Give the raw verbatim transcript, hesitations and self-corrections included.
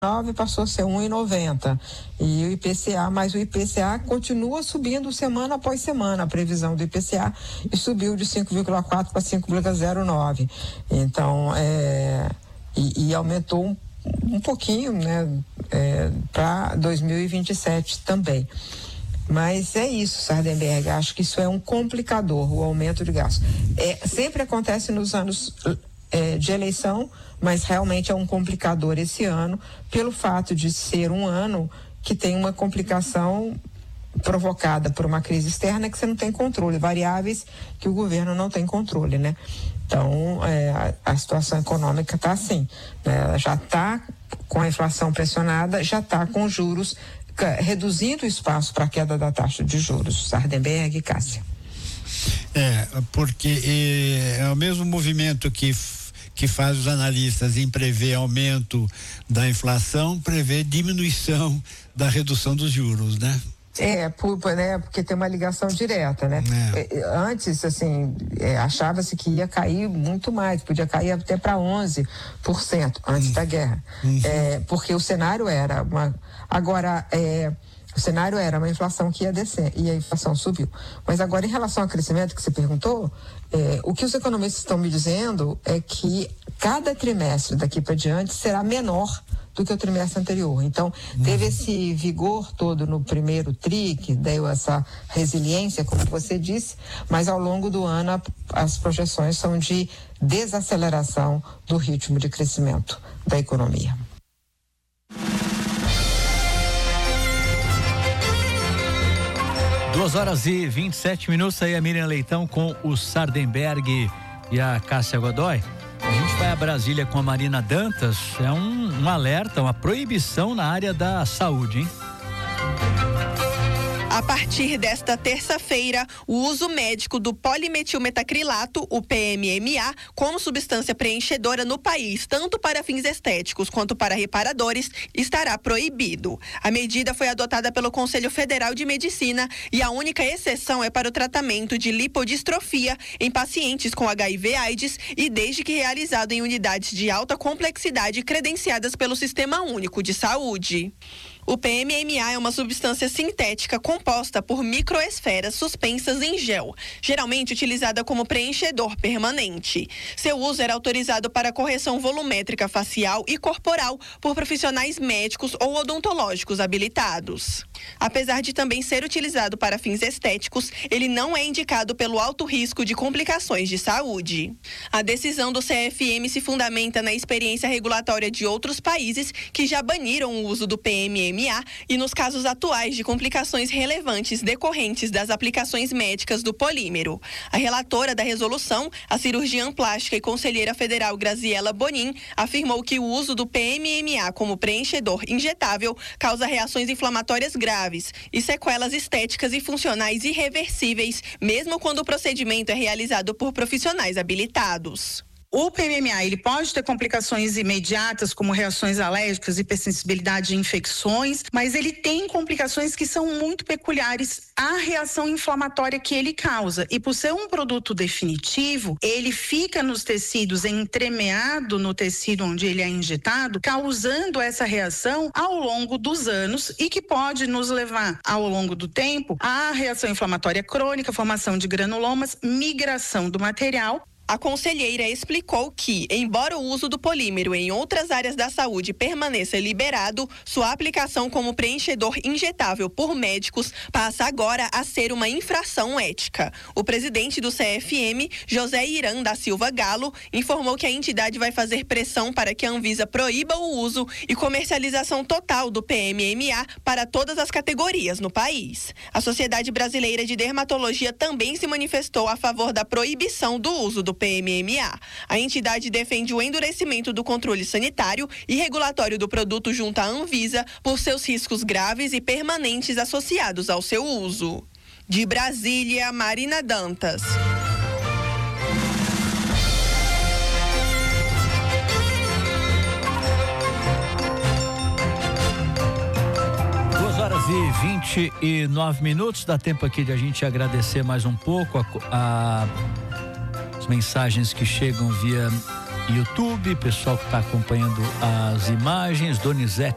nove passou a ser um e noventa e o I P C A, mas o I P C A continua subindo semana após semana, a previsão do I P C A, e subiu de cinco vírgula quatro para cinco vírgula zero nove. Então, é, e, e aumentou um, um pouquinho, né, é, para dois mil e vinte e sete também. Mas é isso, Sardenberg, acho que isso é um complicador, o aumento de gastos. É, sempre acontece nos anos é, de eleição, mas realmente é um complicador esse ano, pelo fato de ser um ano que tem uma complicação provocada por uma crise externa que você não tem controle, variáveis que o governo não tem controle, né? Então, é, a, a situação econômica está assim, né? Ela já está com a inflação pressionada, já está com juros, reduzindo o espaço para a queda da taxa de juros. Sardenberg e Cássia. É, porque é, é o mesmo movimento que que faz os analistas em prever aumento da inflação, prever diminuição da redução dos juros, né? É, por, né, porque tem uma ligação direta, né? É. Antes, assim, é, achava-se que ia cair muito mais, podia cair até para onze por cento antes uhum. da guerra. Uhum. É, porque o cenário era uma... Agora, é, o cenário era uma inflação que ia descer e a inflação subiu. Mas agora, em relação ao crescimento que você perguntou, é, o que os economistas estão me dizendo é que cada trimestre daqui para diante será menor do que o trimestre anterior. Então, teve esse vigor todo no primeiro tri, que deu essa resiliência, como você disse, mas ao longo do ano a, as projeções são de desaceleração do ritmo de crescimento da economia. Duas horas e vinte e sete minutos, aí a Miriam Leitão com o Sardenberg e a Cássia Godoy. A gente vai a Brasília com a Marina Dantas, é um, um alerta, uma proibição na área da saúde, hein? A partir desta terça-feira, o uso médico do polimetilmetacrilato, o P M M A, como substância preenchedora no país, tanto para fins estéticos quanto para reparadores, estará proibido. A medida foi adotada pelo Conselho Federal de Medicina e a única exceção é para o tratamento de lipodistrofia em pacientes com H I V/AIDS e desde que realizado em unidades de alta complexidade credenciadas pelo Sistema Único de Saúde. O P M M A é uma substância sintética composta por microesferas suspensas em gel, geralmente utilizada como preenchedor permanente. Seu uso era autorizado para correção volumétrica facial e corporal por profissionais médicos ou odontológicos habilitados. Apesar de também ser utilizado para fins estéticos, ele não é indicado pelo alto risco de complicações de saúde. A decisão do C F M se fundamenta na experiência regulatória de outros países que já baniram o uso do P M M A e nos casos atuais de complicações relevantes decorrentes das aplicações médicas do polímero. A relatora da resolução, a cirurgiã plástica e conselheira federal Graziela Bonin, afirmou que o uso do P M M A como preenchedor injetável causa reações inflamatórias graves e sequelas estéticas e funcionais irreversíveis, mesmo quando o procedimento é realizado por profissionais habilitados. O P M M A, ele pode ter complicações imediatas, como reações alérgicas, hipersensibilidade e infecções, mas ele tem complicações que são muito peculiares à reação inflamatória que ele causa. E por ser um produto definitivo, ele fica nos tecidos, entremeado no tecido onde ele é injetado, causando essa reação ao longo dos anos e que pode nos levar, ao longo do tempo, à reação inflamatória crônica, formação de granulomas, migração do material. A conselheira explicou que, embora o uso do polímero em outras áreas da saúde permaneça liberado, sua aplicação como preenchedor injetável por médicos passa agora a ser uma infração ética. O presidente do C F M, José Irã da Silva Galo, informou que a entidade vai fazer pressão para que a Anvisa proíba o uso e comercialização total do P M M A para todas as categorias no país. A Sociedade Brasileira de Dermatologia também se manifestou a favor da proibição do uso do P M M A. A entidade defende o endurecimento do controle sanitário e regulatório do produto junto à Anvisa por seus riscos graves e permanentes associados ao seu uso. De Brasília, Marina Dantas. duas horas e vinte e nove minutos, dá tempo aqui de a gente agradecer mais um pouco a, a as mensagens que chegam via YouTube, pessoal que está acompanhando as imagens. Donizete